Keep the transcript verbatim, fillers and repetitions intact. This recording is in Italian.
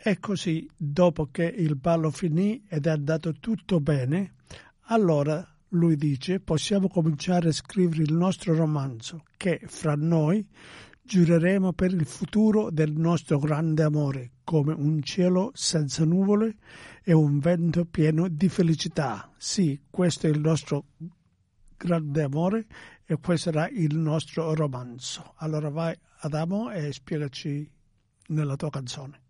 E così, dopo che il ballo finì ed è andato tutto bene, allora lui dice: possiamo cominciare a scrivere il nostro romanzo, che fra noi giureremo per il futuro del nostro grande amore, come un cielo senza nuvole e un vento pieno di felicità. Sì, questo è il nostro grande amore e questo sarà il nostro romanzo. Allora vai, Adamo, e spiegaci nella tua canzone.